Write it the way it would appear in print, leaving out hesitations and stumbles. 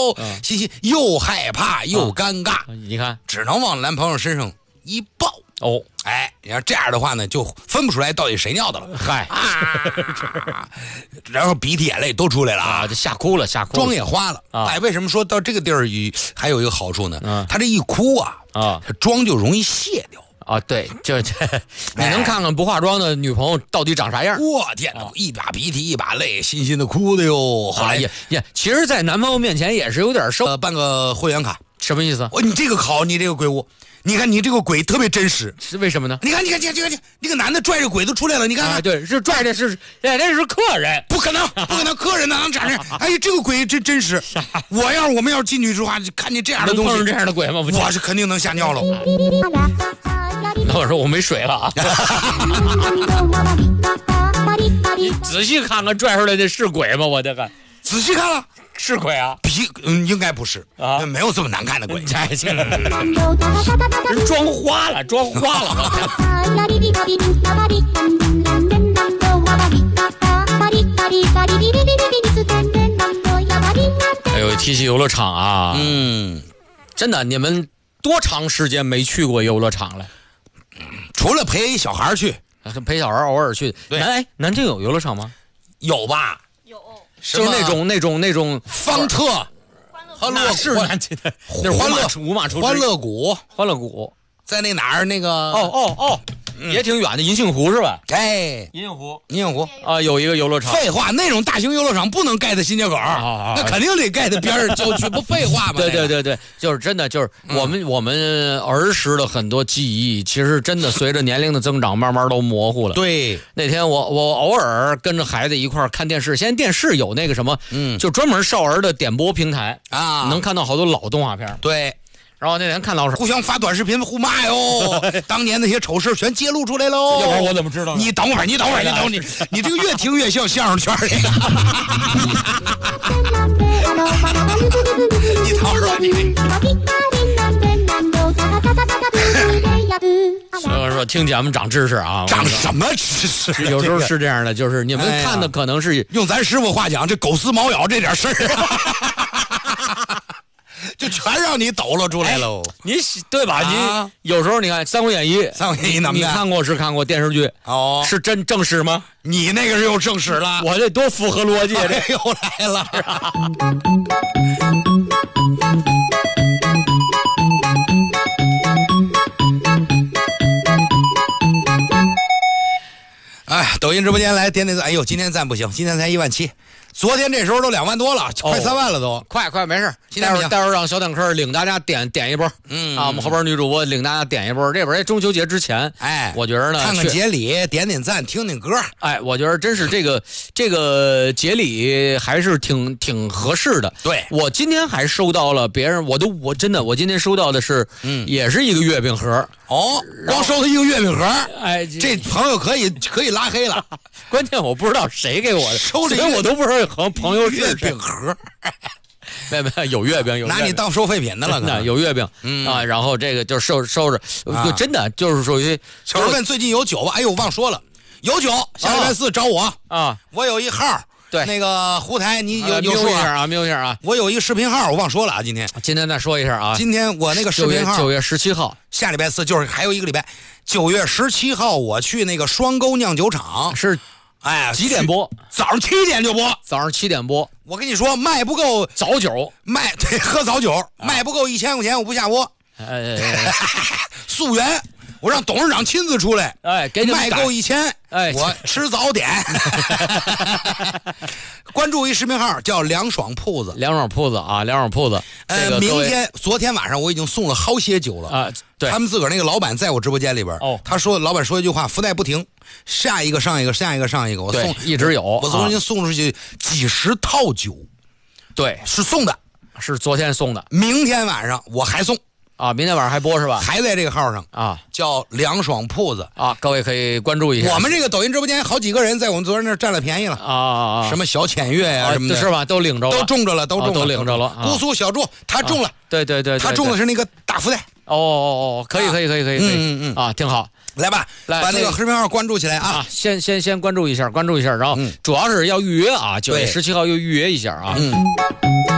喽，欣欣又害怕又尴尬， 你看， 只能往男朋友身上一抱。 哦， 哎，你要这样的话呢，就分不出来到底谁尿的了。 嗨， 然后鼻涕眼泪都出来了啊，就吓哭了， 妆也花了。哎，为什么说到这个地儿还有一个好处呢？他这一哭啊，他妆就容易卸掉。 啊，对，就这，你能看看不化妆的女朋友到底长啥样？ 我天哪，一把鼻涕一把泪，欣欣的哭的哟。后来也，其实，在男朋友面前也是有点收。 办个会员卡， 什么意思？ 你这个好，你这个鬼屋。你看你这个鬼特别真实， 是为什么呢？ 你看，这个男的拽着鬼都出来了，你看看， 对，是拽的是，那是客人， 不可能，客人哪能展示？哎，这个鬼真实。我们要进去的话，看见这样的东西， 能碰上这样的鬼吗？ 我是肯定能吓尿了。 那我说我没水了啊。你仔细看看拽出来的是鬼吗？我这个仔细看了。 是鬼啊？ 应该不是啊，没有这么难看的鬼。 人妆花了。哎呦，提起游乐场啊，真的，你们多长时间没去过游乐场了？ 除了陪小孩去， 陪小孩偶尔去。对，南京有游乐场吗？ 有吧？ 就是那种方特、欢乐是南京的，那是五马出欢乐谷，在那哪儿那个也挺远的，银杏湖是吧？ 哎， 银杏湖啊， 有一个游乐场。 废话，那种大型游乐场不能盖在新街口，那肯定得盖在边上郊区，不废话吗？ 对，就是真的，就是我们儿时的很多记忆，其实真的随着年龄的增长，慢慢都模糊了。 对， 那天我偶尔跟着孩子一块看电视，现在电视有那个什么，就专门少儿的点播平台啊，能看到好多老动画片。 对。 然后那天看到是互相发短视频互骂哟，当年那些丑事全揭露出来喽。 要不然我怎么知道？ 你等会儿，你这个越听越像相声圈里。你等会儿吧，你。 所以说听节目长知识啊， 长什么知识？ 有时候是这样的，就是你们看的可能是用咱师傅话讲，这狗撕毛咬这点事儿。就全让你抖了出来喽， 你对吧？你有时候你看《三国演义》，你看过电视剧哦？是正史吗？ 你那个是有正史了， 我这多符合逻辑，这又来了。哎，抖音直播间来点赞，哎呦，今天赞不行，今天才17000。昨天这时候都2万多了，快3万了都。 快，没事。待会儿让小坦克领大家点一波。我们后边女主播领大家点一波。这边中秋节之前，哎，我觉得呢， 看看节礼，点赞，听听歌。 哎，我觉得真是这个节礼还是挺合适的。 对， 我今天还收到了别人，我真的今天收到的是，也是一个月饼盒。 哦，光收到一个月饼盒， 哎， 这朋友可以拉黑了。 关键我不知道谁给我的， 收了我都不知道和朋友月饼盒。 没有月饼， 拿你当收废品的了， 那有月饼啊，然后这个就收着，真的就是属于。 小人问最近有酒吧？哎呦，忘说了，有酒，下礼拜4找我啊，我有一号。对，那个胡台，你有说瞄一下啊！ 我有一视频号，我忘说了啊。 今天再说一下啊！ 今天我那个视频号 9月17号， 下礼拜4就是还有一个礼拜。9月17号我去那个双沟酿酒厂， 是，哎，几点播？ 早上7点就播。 早上7点播。 我跟你说，卖不够早酒， 对，喝早酒，卖不够1000块钱，我不下播。溯源。我让董事长亲自出来， 哎，给你卖够1000，哎，我吃早点。关注一视频号叫凉爽铺子啊，凉爽铺子。 昨天晚上我已经送了好些酒了啊。对，他们自个儿那个老板在我直播间里边，老板说一句话，福袋不停，下一个上一个，下一个上一个，我送一直有， 我昨天送出去几十套酒， 对， 是送的， 是昨天送的， 明天晚上我还送。 啊，明天晚上还播是吧？ 还在这个号上啊，叫凉爽铺子啊，各位可以关注一下。 我们这个抖音直播间好几个人在我们昨天那儿占了便宜了啊！什么小浅月呀什么的， 是吧？都领着了， 都中着了，都领着了。 姑苏小柱他中了， 对， 他中的是那个大福袋。 哦，可以，啊，挺好。 来吧，把那个视频号关注起来啊！ 先关注一下，然后主要是要预约啊，9月17号又预约一下啊。